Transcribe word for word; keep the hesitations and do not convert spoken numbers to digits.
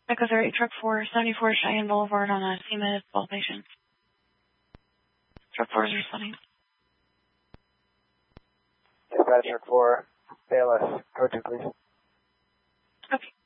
Echo zero eight, Truck four, seventy-four Cheyenne Boulevard on a C M E D, twelve patients. Truck four is responding. Dispatch Truck four, A L S, go to please. Okay.